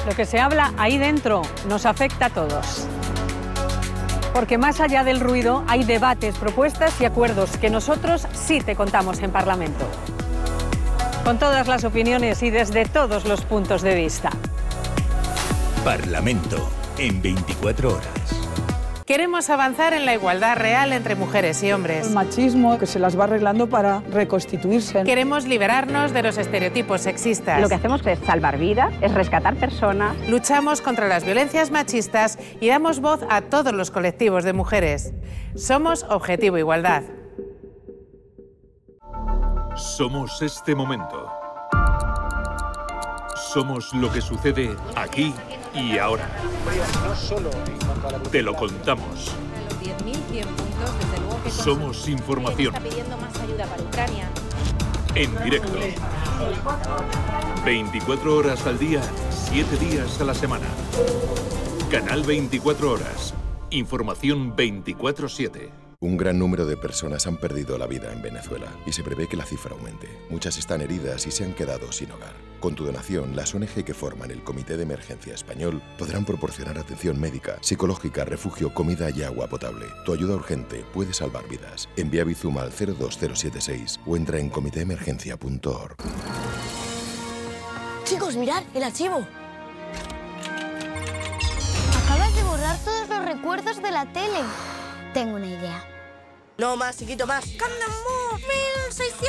Lo que se habla ahí dentro nos afecta a todos. Porque más allá del ruido hay debates, propuestas y acuerdos que nosotros sí te contamos en Parlamento. Con todas las opiniones y desde todos los puntos de vista. Parlamento en 24 horas. Queremos avanzar en la igualdad real entre mujeres y hombres. El machismo que se las va arreglando para reconstituirse. Queremos liberarnos de los estereotipos sexistas. Lo que hacemos es salvar vidas, es rescatar personas. Luchamos contra las violencias machistas y damos voz a todos los colectivos de mujeres. Somos Objetivo Igualdad. Somos este momento. Somos lo que sucede aquí y ahora. Te lo contamos. Somos información. En directo. 24 horas al día, 7 días a la semana. Canal 24 horas. Información 24/7. Un gran número de personas han perdido la vida en Venezuela y se prevé que la cifra aumente. Muchas están heridas y se han quedado sin hogar. Con tu donación, las ONG que forman el Comité de Emergencia Español podrán proporcionar atención médica, psicológica, refugio, comida y agua potable. Tu ayuda urgente puede salvar vidas. Envía Bizum al 02076 o entra en comitéemergencia.org. Chicos, mirad, el archivo. Acabas de borrar todos los recuerdos de la tele. Tengo una idea. No, más, chiquito, más. ¡Candamú! ¡1600!